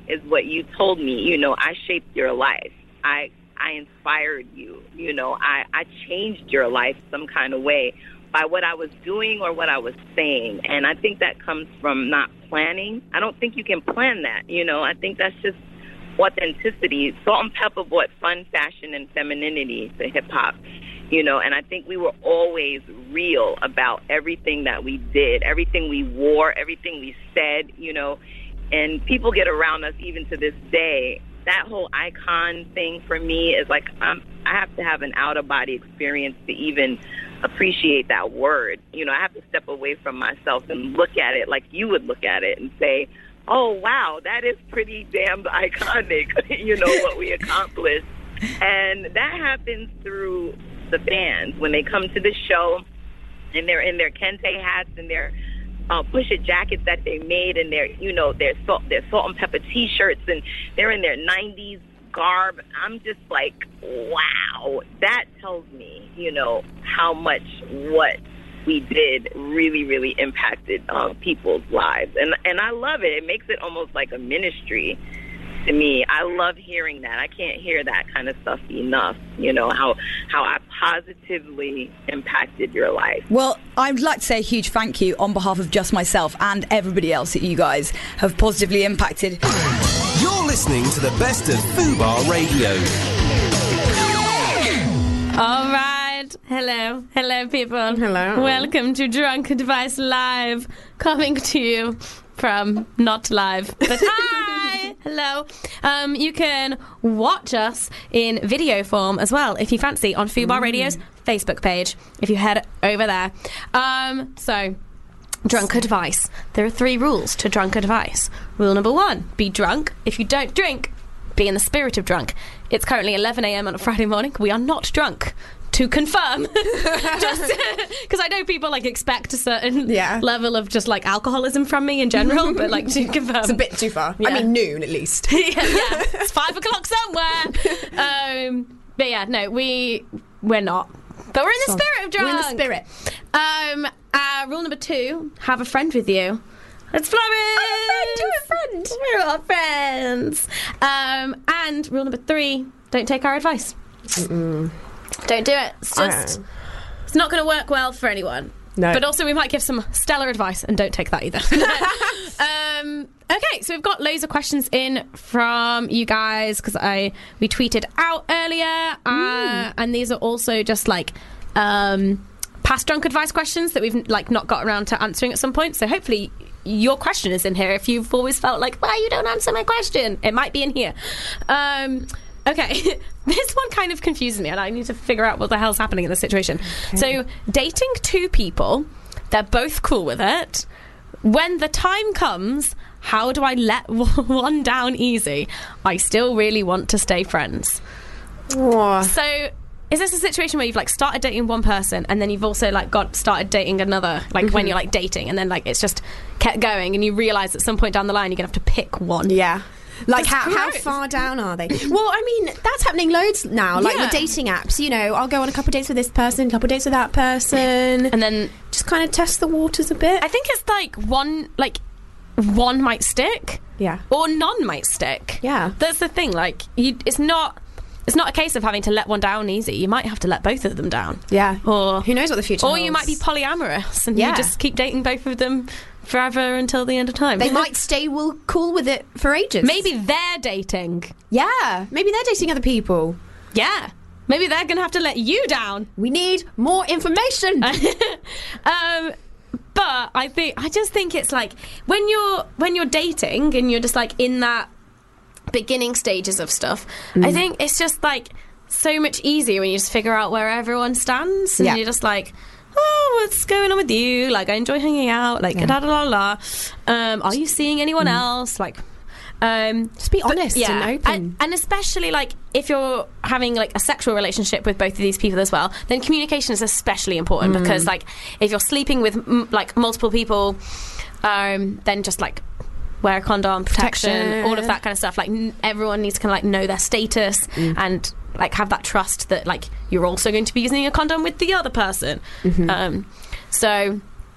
is what you told me. You know, I shaped your life. I inspired you. You know, I changed your life some kind of way by what I was doing or what I was saying. And I think that comes from not planning. I don't think you can plan that. You know, I think that's just authenticity. Salt-N-Pepa brought fun, fashion, and femininity to hip-hop. You know, and I think we were always real about everything that we did, everything we wore, everything we said, you know, and people get around us even to this day. That whole icon thing for me is like, I have to have an out-of-body experience to even appreciate that word. You know, I have to step away from myself and look at it like you would look at it and say, oh, wow, that is pretty damn iconic, you know, what we accomplished. And that happens through the fans when they come to the show and they're in their kente hats and their push-it jackets that they made and their, you know, their Salt-N-Pepa T-shirts, and they're in their 90s garb. I'm just like, wow, that tells me, you know, how much what we did really, really impacted people's lives. And I love it. It makes it almost like a ministry to me. I love hearing that. I can't hear that kind of stuff enough, you know, how I positively impacted your life. Well, I'd like to say a huge thank you on behalf of just myself and everybody else that you guys have positively impacted. You're listening to the best of Fubar Radio. All right. Hello, people. Hello. Welcome to Drunk Advice Live, coming to you from not live, but hi. Hello. You can watch us in video form as well, if you fancy, on Fubar Radio's Facebook page, if you head over there. So, drunk advice. There are 3 rules to drunk advice. Rule number 1, be drunk. If you don't drink, be in the spirit of drunk. It's currently 11 a.m. on a Friday morning. We are not drunk. To confirm, just because I know people like expect a certain level of just like alcoholism from me in general, but like to confirm, it's a bit too far. Yeah. I mean, noon at least. yeah, it's 5 o'clock somewhere. But yeah, no, we're not. But we're in the spirit of drunk. We're in the spirit. Rule number 2: have a friend with you. Let's flourish. I'm a friend. We're all friends. And rule number 3: don't take our advice. Don't do it. It's just, it's not going to work well for anyone. No. But also we might give some stellar advice, and don't take that either. Okay, so we've got loads of questions in from you guys because we tweeted out earlier, and these are also just like past drunk advice questions that we've like not got around to answering at some point. So hopefully your question is in here. If you've always felt like, why you don't answer my question, it might be in here. Okay, this one kind of confuses me, and I need to figure out what the hell's happening in this situation. Okay. So, dating 2 people, they're both cool with it. When the time comes, how do I let one down easy? I still really want to stay friends. Oh. So, is this a situation where you've like started dating one person, and then you've also like started dating another, like when you're like dating, and then like it's just kept going, and you realise at some point down the line you're gonna have to pick one? Yeah. Like, how far down are they? Well, I mean, that's happening loads now. Like, with dating apps, you know, I'll go on a couple of dates with this person, a couple of dates with that person. And then just kind of test the waters a bit. I think it's like one might stick. Yeah. Or none might stick. Yeah. That's the thing. Like, it's not a case of having to let one down easy. You might have to let both of them down. Yeah. Or who knows what the future holds. Or you might be polyamorous and you just keep dating both of them forever until the end of time. They might stay cool with it for ages. Maybe they're dating. Yeah. Maybe they're dating other people. Yeah. Maybe they're going to have to let you down. We need more information. But I just think it's like when you're dating and you're just like in that beginning stages of stuff, I think it's just like so much easier when you just figure out where everyone stands, and you're just like, oh, what's going on with you? Like, I enjoy hanging out. Like, da da da da. Are you seeing anyone else? Like, just be honest and open. And especially like if you're having like a sexual relationship with both of these people as well, then communication is especially important because like if you're sleeping with like multiple people, then just like wear a condom, protection, all of that kind of stuff. Like everyone needs to kind of like know their status and like have that trust that like you're also going to be using a condom with the other person. So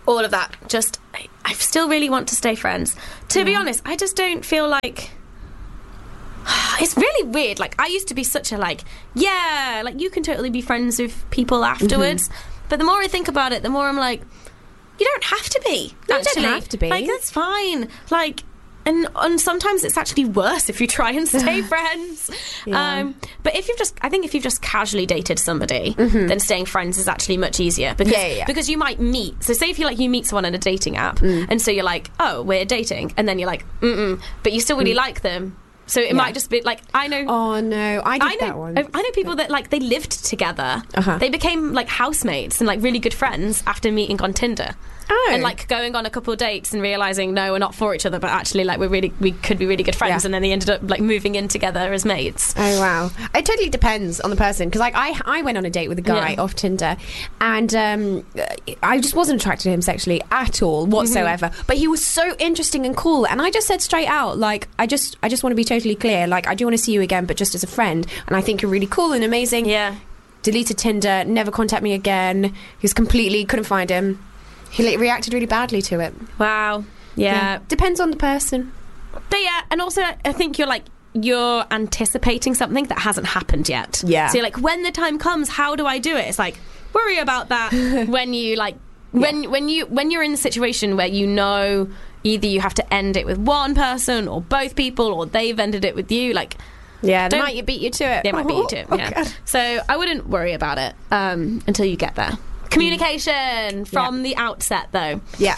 all of that. Just, I still really want to stay friends. To be honest, I just don't feel like... It's really weird. Like, I used to be such a, like, yeah, like, you can totally be friends with people afterwards. But the more I think about it, the more I'm like, you don't have to be. No, you don't have to be. Like, that's fine. Like... And sometimes it's actually worse if you try and stay friends. Yeah. But if you've just casually dated somebody, then staying friends is actually much easier because you might meet. So say if you meet someone on a dating app, and so you're like, oh, we're dating, and then you're like, but you still really like them. So it might just be like, I know. Oh no, I did that one. I know people that like they lived together. They became like housemates and like really good friends after meeting on Tinder. Oh. And like going on a couple of dates and realising, no, we're not for each other, but actually like we could be really good friends, and then they ended up like moving in together as mates. Oh wow. It totally depends on the person, because like I went on a date with a guy off Tinder, and I just wasn't attracted to him sexually at all whatsoever, but he was so interesting and cool, and I just said straight out, like, I just want to be totally clear, like, I do want to see you again, but just as a friend, and I think you're really cool and amazing. Deleted Tinder, never contact me again. He was completely, couldn't find him. He reacted really badly to it. Wow. Yeah. Depends on the person. But yeah, and also I think you're anticipating something that hasn't happened yet. Yeah. So you're like, when the time comes, how do I do it? It's like, worry about that when you like when you're in the situation where you know either you have to end it with one person or both people, or they've ended it with you, like. Yeah, they might beat you to it. They might beat you to it, yeah. God. So I wouldn't worry about it until you get there. Communication from the outset, though. Yeah.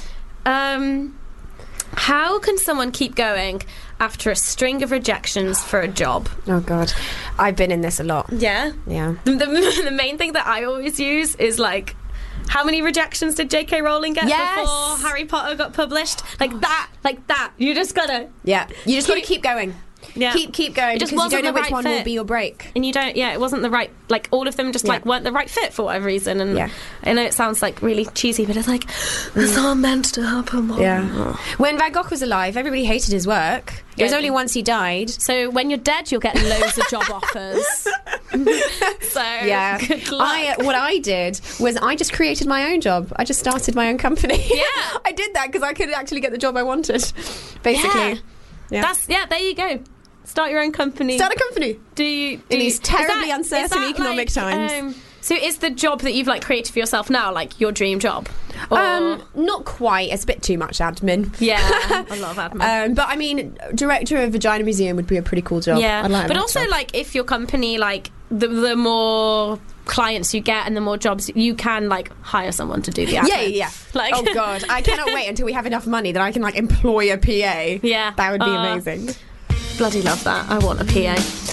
How can someone keep going after a string of rejections for a job? Oh, God. I've been in this a lot. Yeah? Yeah. The main thing that I always use is, like, how many rejections did J.K. Rowling get before Harry Potter got published? Like that. You just gotta... Yeah. You just gotta keep going. Yeah. Keep going, because you don't know which one will be your break. And you don't, it wasn't the right, like, all of them just, like, weren't the right fit for whatever reason. And I know it sounds, like, really cheesy, but it's like, it's all meant to happen. Yeah. When Van Gogh was alive, everybody hated his work. It was only once he died. So when you're dead, you'll get loads of job offers. So, good luck. What I did was I just created my own job. I just started my own company. Yeah. I did that because I could actually get the job I wanted, basically. Yeah. There you go. Start your own company. Start a company. In these terribly uncertain economic times. So is the job that you've, like, created for yourself now, like, your dream job? Or... not quite. It's a bit too much admin. Yeah, a lot of admin. But I mean, director of Vagina Museum would be a pretty cool job. Yeah, I'd like but also job. Like, if your company, like, the more clients you get and the more jobs, you can, like, hire someone to do the admin. Yeah. Like, oh God, I cannot wait until we have enough money that I can, like, employ a PA. Yeah, that would be amazing. Bloody love that. I want a PA.